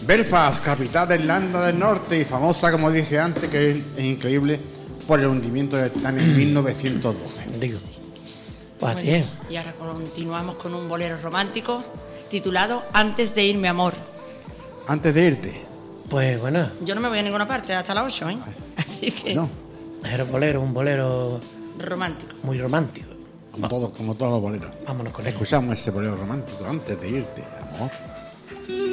Belfast, capital de Irlanda del Norte y famosa, como dije antes, que es increíble, por el hundimiento del Titanic en 1912. Digo. Pues así es. Y ahora continuamos con un bolero romántico titulado Antes de irme, amor. Antes de irte. Pues bueno, Yo no me voy a ninguna parte hasta las 8, ¿eh? Así que No, es un bolero romántico. muy romántico. como todos los boleros. Vámonos con él. Escuchamos ese bolero romántico antes de irte, amor.